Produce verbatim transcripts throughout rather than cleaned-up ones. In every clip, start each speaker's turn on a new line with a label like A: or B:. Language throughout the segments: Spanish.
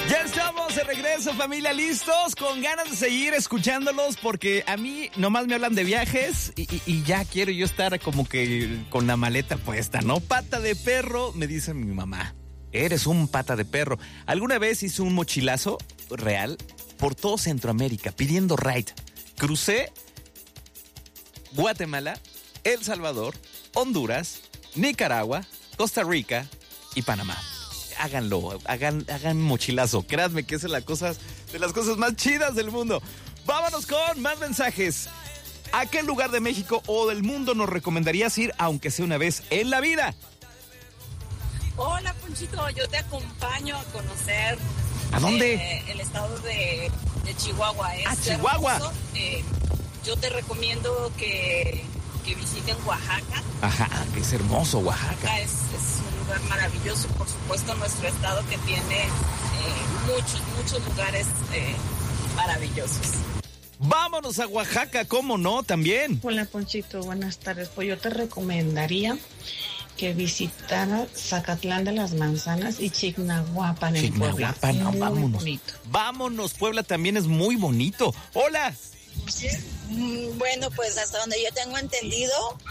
A: Ya estamos de regreso, familia, listos, con ganas de seguir escuchándolos, porque a mí nomás me hablan de viajes y, y, y ya quiero yo estar como que con la maleta puesta, ¿no? Pata de perro, me dice mi mamá. Eres un pata de perro. ¿Alguna vez hice un mochilazo real por todo Centroamérica pidiendo ride? Crucé Guatemala, El Salvador, Honduras, Nicaragua, Costa Rica y Panamá. Háganlo, hagan, hagan mochilazo. Créanme que esa es la cosa, de las cosas más chidas del mundo. Vámonos con más mensajes. ¿A qué lugar de México o del mundo nos recomendarías ir, aunque sea una vez en la vida?
B: Hola, Ponchito, yo te acompaño a conocer.
A: ¿A dónde?
B: Eh, el estado de, de Chihuahua. Es
A: ¡A Chihuahua!
B: Eh, yo te recomiendo que, que visiten Oaxaca.
A: Ajá, que es hermoso Oaxaca.
B: Es, es un lugar maravilloso, por supuesto, nuestro estado que tiene eh, muchos, muchos lugares eh, maravillosos.
A: Vámonos a Oaxaca, ¿cómo no? También.
C: Hola, Ponchito, buenas tardes. Pues yo te recomendaría que visitara Zacatlán de las Manzanas y Chignahuapan en Puebla.
A: Chignahuapan, no,
C: muy
A: vámonos.
C: bonito.
A: Vámonos, Puebla también es muy bonito. Hola.
D: Bueno, pues hasta donde yo tengo entendido,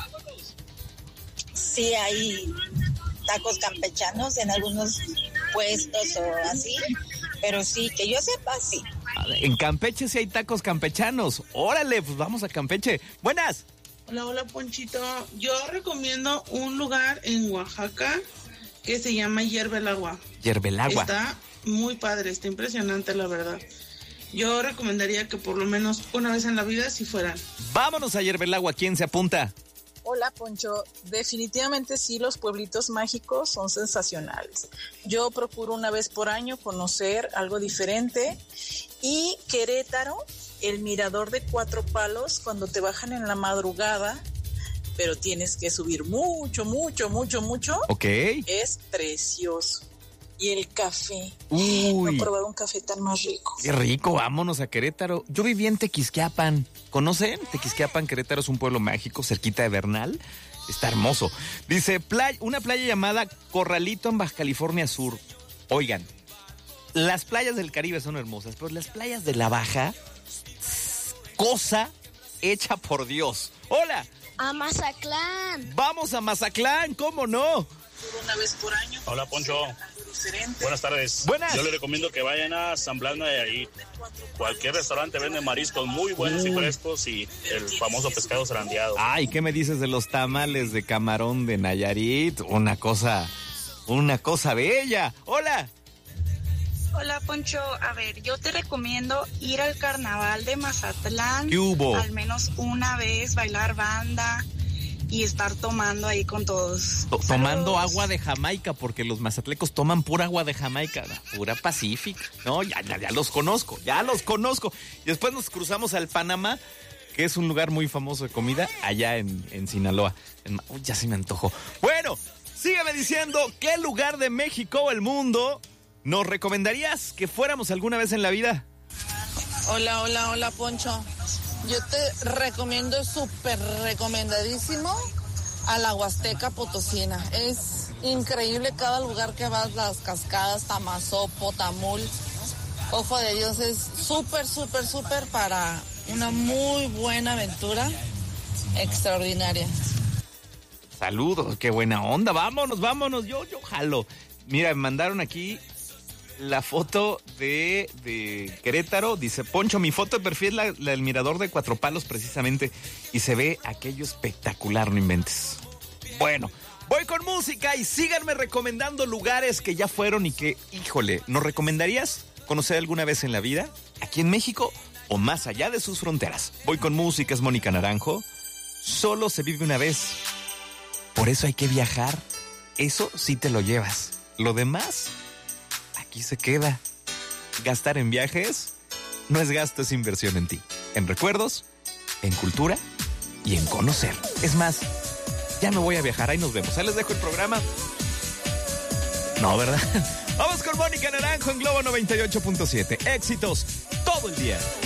D: sí hay tacos campechanos en algunos puestos o así, pero sí, que yo sepa, sí.
A: En Campeche sí hay tacos campechanos. Órale, pues vamos a Campeche. Buenas.
E: Hola, hola, Ponchito. Yo recomiendo un lugar en Oaxaca que se llama Hierve el Agua.
A: Hierve el Agua.
E: Está muy padre, está impresionante, la verdad. Yo recomendaría que por lo menos una vez en la vida si fueran.
A: Vámonos a Hierve el Agua. ¿Quién se apunta?
F: Hola, Poncho. Definitivamente sí, los pueblitos mágicos son sensacionales. Yo procuro una vez por año conocer algo diferente. Y Querétaro, el mirador de Cuatro Palos, cuando te bajan en la madrugada, pero tienes que subir mucho, mucho, mucho, mucho.
A: Ok.
F: Es precioso. Y el café.
A: Uy.
F: No he probado un café tan más rico.
A: Qué rico, vámonos a Querétaro. Yo viví en Tequisquiapan. ¿Conocen? Tequisquiapan, Querétaro es un pueblo mágico cerquita de Bernal. Está hermoso. Dice, playa, una playa llamada Corralito en Baja California Sur. Oigan, las playas del Caribe son hermosas, pero las playas de la Baja, cosa hecha por Dios. ¡Hola!
G: A Mazatlán.
A: Vamos a Mazatlán, ¿cómo no?
F: Una vez por año.
H: Hola, Poncho.
F: Diferente.
H: Buenas tardes.
A: Buenas.
H: Yo le recomiendo que vayan a San Blas Nayarit. Cualquier restaurante vende mariscos muy buenos y frescos y el famoso pescado zarandeado.
A: Ay, ¿qué me dices de los tamales de camarón de Nayarit? Una cosa, una cosa bella. Hola.
I: Hola, Poncho. A ver, yo te recomiendo ir al carnaval de Mazatlán.
A: ¿Qué hubo?
I: Al menos una vez, bailar banda y estar tomando ahí con todos.
A: To- tomando agua de Jamaica, porque los mazatlecos toman pura agua de Jamaica, pura Pacific. No, ya, ya, ya los conozco, ya los conozco. Y después nos cruzamos al Panamá, que es un lugar muy famoso de comida, allá en, en Sinaloa. En, uy, ya se me antojó. Bueno, sígueme diciendo, ¿qué lugar de México o el mundo nos recomendarías que fuéramos alguna vez en la vida?
J: Hola, hola, hola, Poncho. Yo te recomiendo, súper recomendadísimo, a la Huasteca Potosina. Es increíble cada lugar que vas, las cascadas, Tamazopo, Tamul. Ojo de Dios, es súper, súper, súper para una muy buena aventura extraordinaria.
A: Saludos, qué buena onda, vámonos, vámonos, yo, yo jalo. Mira, me mandaron aquí la foto de, de Querétaro. Dice, Poncho, mi foto de perfil es la, la del mirador de Cuatro Palos precisamente, y se ve aquello espectacular, no inventes. Bueno, voy con música y síganme recomendando lugares que ya fueron y que, híjole, ¿nos recomendarías conocer alguna vez en la vida? ¿Aquí en México o más allá de sus fronteras? Voy con música, es Mónica Naranjo. Solo se vive una vez, por eso hay que viajar. Eso sí te lo llevas. Lo demás, aquí se queda. Gastar en viajes no es gasto, es inversión en ti. En recuerdos, en cultura y en conocer. Es más, ya me voy a viajar, ahí nos vemos. Ahí les dejo el programa. No, ¿verdad? Vamos con Mónica Naranjo en Globo noventa y ocho punto siete. Éxitos todo el día.